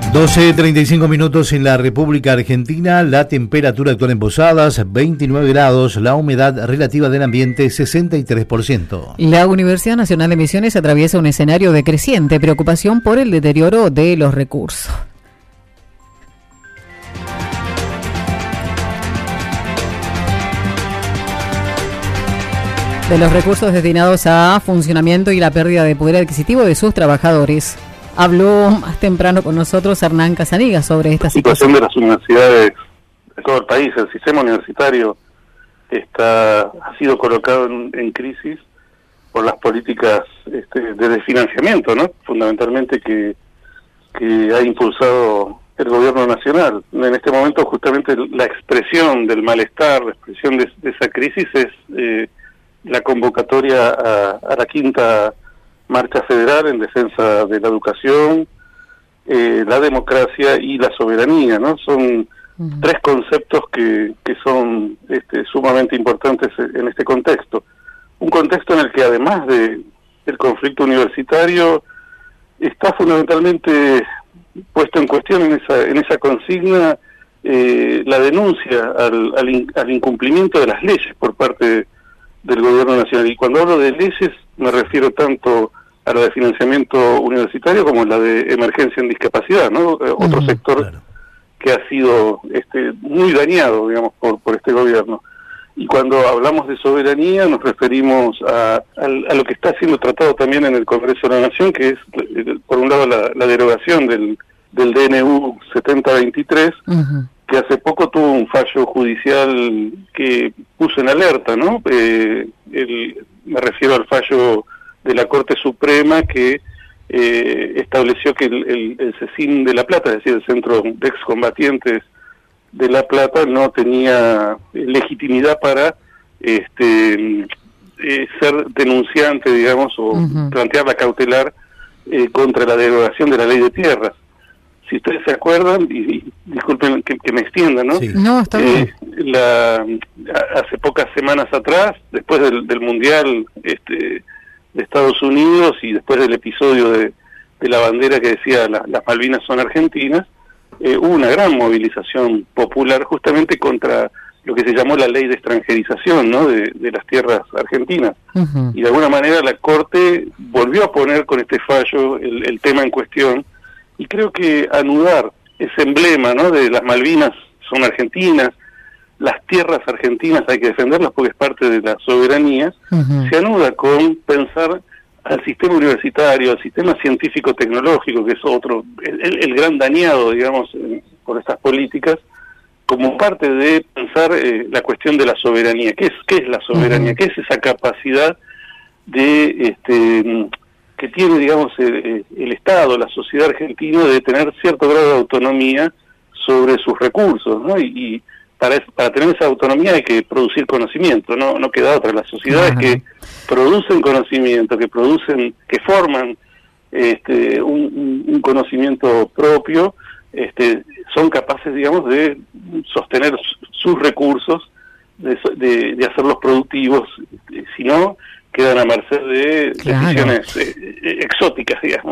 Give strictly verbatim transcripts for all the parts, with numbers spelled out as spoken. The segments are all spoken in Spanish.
doce treinta y cinco minutos en la República Argentina, la temperatura actual en Posadas veintinueve grados, la humedad relativa del ambiente sesenta y tres por ciento. La Universidad Nacional de Misiones atraviesa un escenario de creciente preocupación por el deterioro de los recursos. De los recursos destinados a funcionamiento y la pérdida de poder adquisitivo de sus trabajadores. Habló más temprano con nosotros Hernán Casaniga sobre esta situación. La situación de las universidades de todo el país, el sistema universitario está ha sido colocado en, en crisis por las políticas este, de desfinanciamiento, ¿no? Fundamentalmente que, que ha impulsado el gobierno nacional. En este momento justamente la expresión del malestar, la expresión de, de esa crisis es eh, la convocatoria a, a la quinta marcha federal en defensa de la educación, eh, la democracia y la soberanía, ¿no? Son uh-huh. tres conceptos que, que son este, sumamente importantes en este contexto. Un contexto en el que además de el conflicto universitario está fundamentalmente puesto en cuestión en esa, en esa consigna eh, la denuncia al, al, in, al incumplimiento de las leyes por parte de, del gobierno nacional. Y cuando hablo de leyes me refiero tanto a la de financiamiento universitario como la de emergencia en discapacidad, ¿no? Uh-huh, Otro sector claro. que ha sido este, muy dañado, digamos, por, por este gobierno. Y cuando hablamos de soberanía nos referimos a, a, a lo que está siendo tratado también en el Congreso de la Nación, que es, por un lado, la, la derogación del, del D N U setenta veintitrés, uh-huh. que hace poco tuvo un fallo judicial que puso en alerta, ¿no? Eh, el, me refiero al fallo de la Corte Suprema que eh, estableció que el, el, el CECIN de La Plata, es decir, el Centro de Excombatientes de La Plata, no tenía legitimidad para este eh, ser denunciante, digamos, o uh-huh. plantear la cautelar eh, contra la derogación de la ley de tierras. Si ustedes se acuerdan, y, y disculpen que, que me extienda, ¿no? Sí. No, está bien. Eh, la, hace pocas semanas atrás, después del, del Mundial este, de Estados Unidos y después del episodio de, de la bandera que decía la, las Malvinas son argentinas, eh, hubo una gran movilización popular justamente contra lo que se llamó la ley de extranjerización, ¿no? de, de las tierras argentinas. Uh-huh. Y de alguna manera la Corte volvió a poner con este fallo el, el tema en cuestión, y creo que anudar ese emblema, ¿no? de las Malvinas son argentinas, las tierras argentinas hay que defenderlas porque es parte de la soberanía, uh-huh. se anuda con pensar al sistema universitario, al sistema científico-tecnológico, que es otro, el, el gran dañado, digamos, eh, por estas políticas, como parte de pensar eh, la cuestión de la soberanía. ¿Qué es, qué es la soberanía? Uh-huh. ¿Qué es esa capacidad de este que tiene, digamos, el, el Estado, la sociedad argentina, de tener cierto grado de autonomía sobre sus recursos, ¿no? Y, y para, para tener esa autonomía hay que producir conocimiento, no no queda otra. Las sociedades uh-huh. que producen conocimiento, que producen, que forman este un, un conocimiento propio, este son capaces, digamos, de sostener sus recursos, de, de, de hacerlos productivos. Si no, quedan a merced de claro. decisiones eh, exóticas, digamos.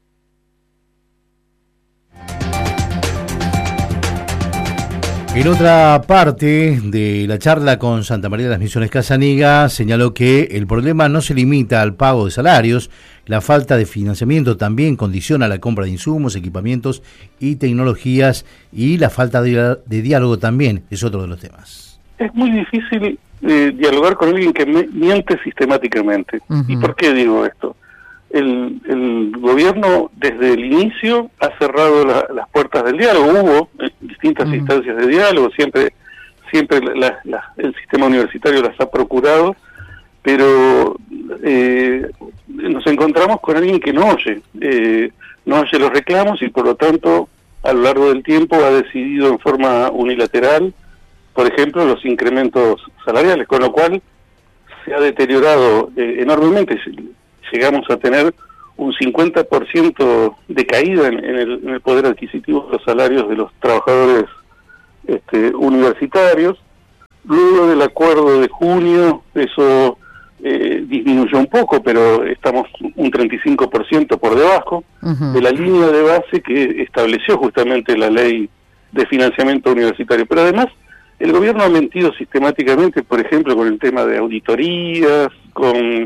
En otra parte de la charla con Santa María de las Misiones Casaniga, señaló que el problema no se limita al pago de salarios, la falta de financiamiento también condiciona la compra de insumos, equipamientos y tecnologías, y la falta de, de diálogo también es otro de los temas. Es muy difícil eh, dialogar con alguien que me, miente sistemáticamente. Uh-huh. ¿Y por qué digo esto? El, el gobierno desde el inicio ha cerrado la, las puertas del diálogo. Hubo eh, distintas uh-huh. instancias de diálogo, siempre siempre la, la, el sistema universitario las ha procurado, pero eh, nos encontramos con alguien que no oye, eh, no oye los reclamos y por lo tanto a lo largo del tiempo ha decidido en forma unilateral, por ejemplo, los incrementos salariales, con lo cual se ha deteriorado eh, enormemente. Llegamos a tener un cincuenta por ciento de caída en, en, el, en el poder adquisitivo de los salarios de los trabajadores este, universitarios. Luego del acuerdo de junio, eso eh, disminuyó un poco, pero estamos un treinta y cinco por ciento por debajo uh-huh. de la línea de base que estableció justamente la ley de financiamiento universitario. Pero además, el gobierno ha mentido sistemáticamente, por ejemplo, con el tema de auditorías, con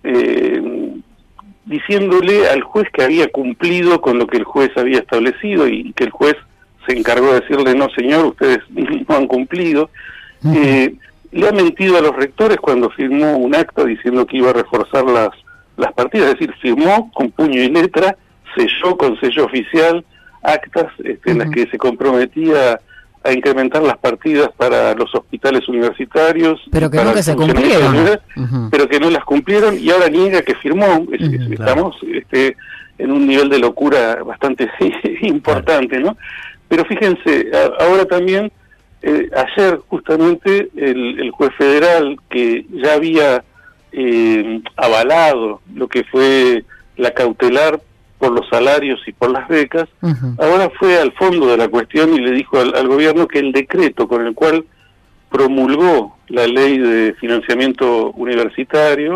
eh, diciéndole al juez que había cumplido con lo que el juez había establecido y que el juez se encargó de decirle, no señor, ustedes no han cumplido. Uh-huh. Eh, le ha mentido a los rectores cuando firmó un acta diciendo que iba a reforzar las, las partidas, es decir, firmó con puño y letra, selló con sello oficial actas este, uh-huh. en las que se comprometía a incrementar las partidas para los hospitales universitarios. Pero que no que se cumplieron. Uh-huh. Pero que no las cumplieron y ahora niega que firmó. Es, uh-huh, es, estamos claro. este, en un nivel de locura bastante importante, claro. ¿no? Pero fíjense, a, ahora también, eh, ayer justamente el, el juez federal que ya había eh, avalado lo que fue la cautelar por los salarios y por las becas, uh-huh. ahora fue al fondo de la cuestión y le dijo al, al gobierno que el decreto con el cual promulgó la ley de financiamiento universitario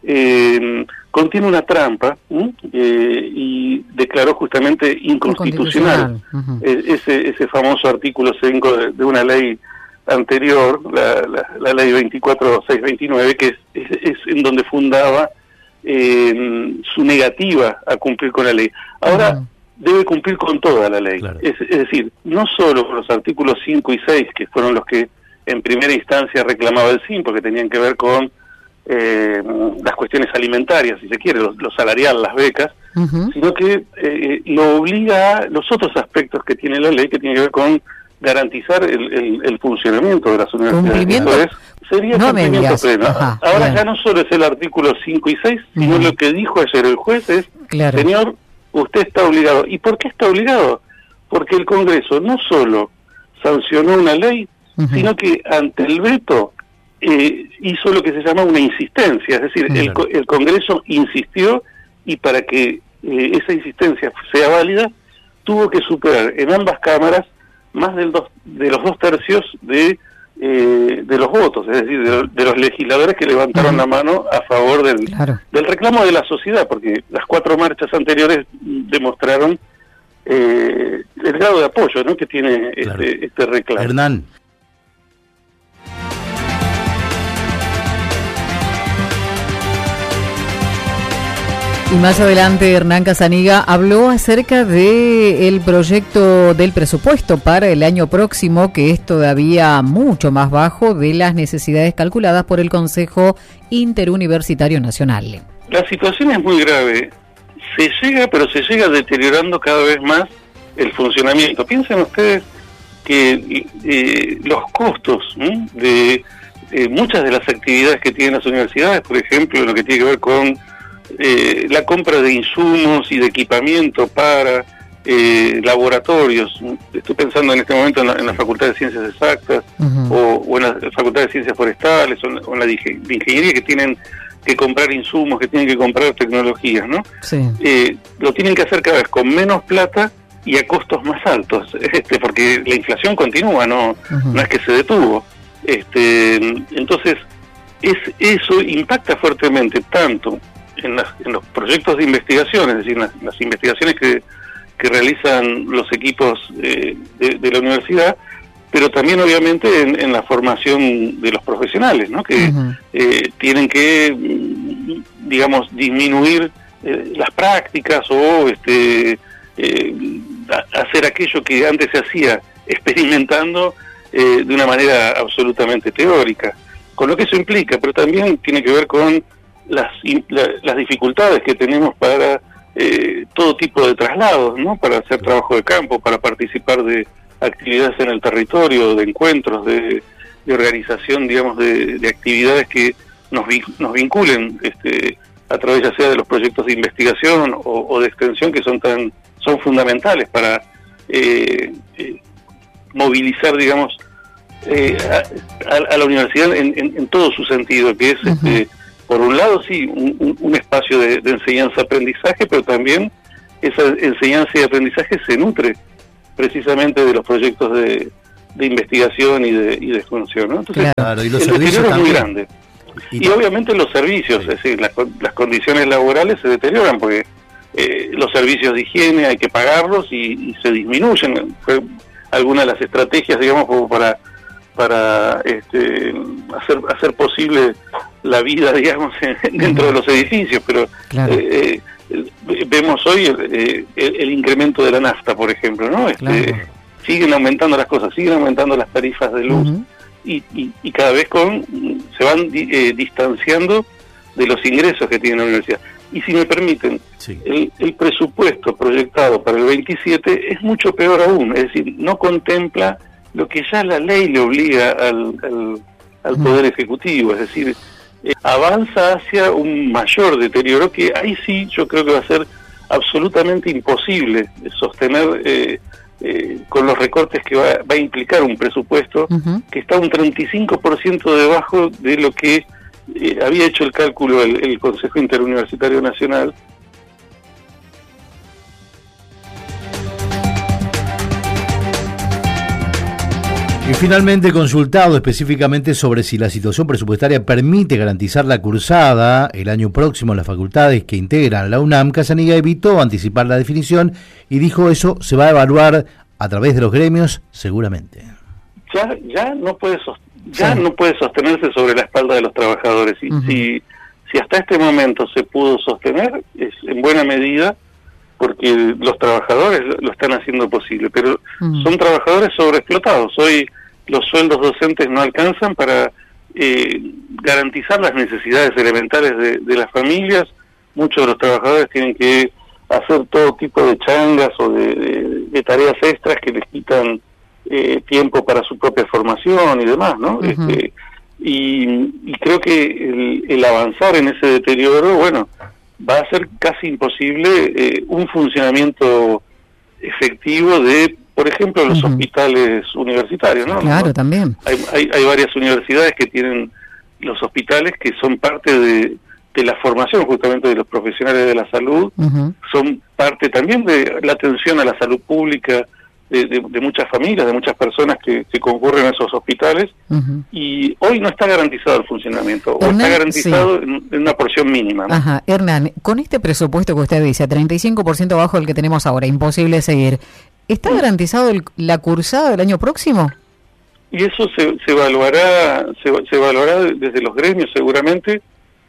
eh, contiene una trampa ¿eh? Eh, y declaró justamente inconstitucional uh-huh. eh, ese ese famoso artículo cinco de, de una ley anterior, la, la, la ley veinticuatro mil seiscientos veintinueve, que es, es, es en donde fundaba eh, su negativa a cumplir con la ley. Ahora uh-huh. debe cumplir con toda la ley, claro. es, es decir, no solo con los artículos cinco y seis, que fueron los que en primera instancia reclamaba el S I M, porque tenían que ver con Eh, las cuestiones alimentarias, si se quiere, lo, lo salarial, las becas, uh-huh. sino que eh, lo obliga a los otros aspectos que tiene la ley, que tiene que ver con garantizar el, el, el funcionamiento de las universidades. Eso es, sería no cumplimiento pleno. Ajá, Ahora bien. Ya no solo es el artículo cinco y seis, sino uh-huh. lo que dijo ayer el juez es, claro. señor, usted está obligado. ¿Y por qué está obligado? Porque el Congreso no solo sancionó una ley, uh-huh. sino que ante el veto Eh, hizo lo que se llama una insistencia, es decir, el, el Congreso insistió y para que eh, esa insistencia sea válida, tuvo que superar en ambas cámaras más del dos, de los dos tercios de, eh, de los votos, es decir, de, de los legisladores que levantaron uh-huh. la mano a favor del, claro. del reclamo de la sociedad, porque las cuatro marchas anteriores demostraron eh, el grado de apoyo ¿no? que tiene claro. este, este reclamo. Hernán. Y más adelante Hernán Casaniga habló acerca de el proyecto del presupuesto para el año próximo, que es todavía mucho más bajo de las necesidades calculadas por el Consejo Interuniversitario Nacional. La situación es muy grave. Se llega, pero se llega deteriorando cada vez más el funcionamiento. Piensen ustedes que eh, los costos ¿eh? de eh, muchas de las actividades que tienen las universidades, por ejemplo, lo que tiene que ver con Eh, la compra de insumos y de equipamiento para eh, laboratorios. Estoy pensando en este momento en la, en la Facultad de Ciencias Exactas uh-huh. o, o en la Facultad de Ciencias Forestales o en la, o en la de Ingeniería, que tienen que comprar insumos, que tienen que comprar tecnologías, ¿no? Sí. Eh, lo tienen que hacer cada vez con menos plata y a costos más altos, este, porque la inflación continúa, no, uh-huh. no es que se detuvo. Este, entonces, es, eso impacta fuertemente tanto En, las, en los proyectos de investigación, es decir, las, las investigaciones que, que realizan los equipos eh, de, de la universidad, pero también obviamente en, en la formación de los profesionales, ¿no? Que uh-huh. eh, tienen que, digamos, disminuir eh, las prácticas o este eh, hacer aquello que antes se hacía experimentando eh, de una manera absolutamente teórica, con lo que eso implica, pero también tiene que ver con Las, la, las dificultades que tenemos para eh, todo tipo de traslados, ¿no? Para hacer trabajo de campo, para participar de actividades en el territorio, de encuentros, de, de organización, digamos, de, de actividades que nos, nos vinculen este, a través ya sea de los proyectos de investigación o, o de extensión que son tan son fundamentales para eh, eh, movilizar, digamos, eh, a, a, a la universidad en, en, en todo su sentido, que es uh-huh. este por un lado, sí, un, un espacio de, de enseñanza-aprendizaje, pero también esa enseñanza y aprendizaje se nutre precisamente de los proyectos de, de investigación y de, y de extensión, ¿no? Entonces, claro, y los el servicios deterioro es muy también. grande. Y, y obviamente los servicios, sí. es decir, las, las condiciones laborales se deterioran porque eh, los servicios de higiene hay que pagarlos y, y se disminuyen. Fue alguna de las estrategias, digamos, como para para este, hacer hacer posible la vida, digamos, dentro de los edificios, pero claro. eh, eh, vemos hoy el, el, el incremento de la nafta, por ejemplo, ¿no? Este, claro. Siguen aumentando las cosas, siguen aumentando las tarifas de luz, uh-huh. y, y, y cada vez con se van eh, distanciando de los ingresos que tiene la universidad. Y si me permiten, sí. el, el presupuesto proyectado para el veintisiete es mucho peor aún, es decir, no contempla lo que ya la ley le obliga al, al, al Poder Ejecutivo, es decir, eh, avanza hacia un mayor deterioro que ahí sí yo creo que va a ser absolutamente imposible sostener eh, eh, con los recortes que va, va a implicar un presupuesto uh-huh. que está un treinta y cinco por ciento debajo de lo que eh, había hecho el cálculo el, el Consejo Interuniversitario Nacional. Y finalmente, consultado específicamente sobre si la situación presupuestaria permite garantizar la cursada el año próximo en las facultades que integran la UNAM, Cassaniga evitó anticipar la definición y dijo eso se va a evaluar a través de los gremios seguramente. Ya ya no puede ya sí. no puede sostenerse sobre la espalda de los trabajadores. Y uh-huh. si si hasta este momento se pudo sostener es en buena medida porque los trabajadores lo están haciendo posible, pero uh-huh. son trabajadores sobreexplotados. Hoy los sueldos docentes no alcanzan para eh, garantizar las necesidades elementales de, de las familias. Muchos de los trabajadores tienen que hacer todo tipo de changas o de, de, de tareas extras que les quitan eh, tiempo para su propia formación y demás, ¿no? Uh-huh. Este, y, y creo que el, el avanzar en ese deterioro, bueno, va a ser casi imposible eh, un funcionamiento efectivo de, por ejemplo, los uh-huh. hospitales universitarios, ¿no? Claro, también. Hay, hay, hay varias universidades que tienen los hospitales que son parte de, de la formación justamente de los profesionales de la salud, uh-huh. son parte también de la atención a la salud pública de, de, de muchas familias, de muchas personas que, que concurren a esos hospitales, uh-huh. y hoy no está garantizado el funcionamiento, Hernán, o está garantizado sí. en, en una porción mínima, ¿no? Ajá, Hernán, con este presupuesto que usted dice, treinta y cinco por ciento bajo del que tenemos ahora, imposible seguir, ¿está garantizado el, la cursada del año próximo? Y eso se, se evaluará se, se evaluará desde los gremios seguramente.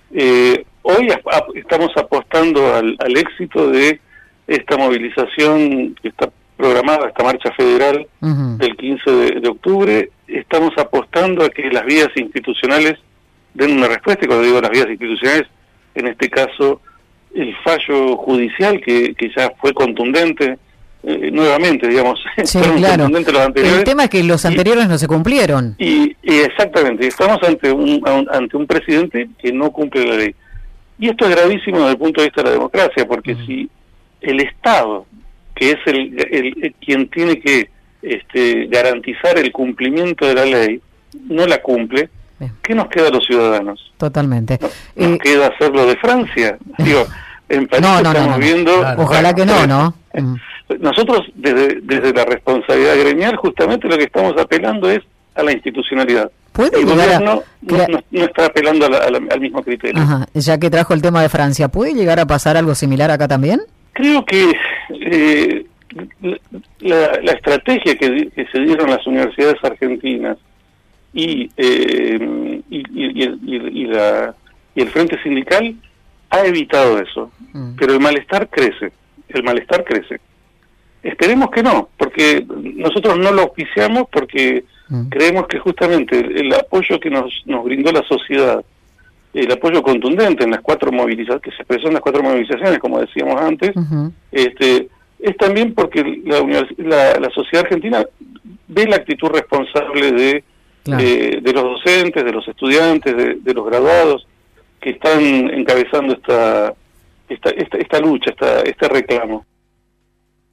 Eh, hoy a, a, estamos apostando al, al éxito de esta movilización que está programada, esta marcha federal uh-huh. del quince de, de octubre. Estamos apostando a que las vías institucionales den una respuesta, y cuando digo las vías institucionales, en este caso el fallo judicial que, que ya fue contundente, eh, nuevamente, digamos, sí, claro. Los anteriores. El tema es que los anteriores y, no se cumplieron. Y, y exactamente, estamos ante un, un ante un presidente que no cumple la ley. Y esto es gravísimo desde el punto de vista de la democracia, porque uh-huh. si el Estado, que es el, el, el quien tiene que este, garantizar el cumplimiento de la ley, no la cumple, bien. ¿Qué nos queda a los ciudadanos? Totalmente. ¿Nos, nos eh, queda hacerlo de Francia? Digo, en París no, no, estamos no, no. viendo... Claro. Ojalá que no, ¿no? Nosotros, desde, desde la responsabilidad gremial, justamente lo que estamos apelando es a la institucionalidad. ¿Puede el llegar a... gobierno no, no, no está apelando a la, a la, al mismo criterio. Ajá. Ya que trajo el tema de Francia, ¿puede llegar a pasar algo similar acá también? Creo que eh, la, la estrategia que, que se dieron las universidades argentinas y, eh, y, y, y, y, y, la, y el Frente Sindical ha evitado eso, mm. pero el malestar crece, el malestar crece. Esperemos que no, porque nosotros no lo auspiciamos porque mm. creemos que justamente el, el apoyo que nos, nos brindó la sociedad, el apoyo contundente en las cuatro movilizaciones, que se expresó en las cuatro movilizaciones, como decíamos antes, uh-huh. este es también porque la, la, la sociedad argentina ve la actitud responsable de, claro. eh, de los docentes, de los estudiantes, de, de los graduados, que están encabezando esta, esta, esta, esta lucha, esta, este reclamo.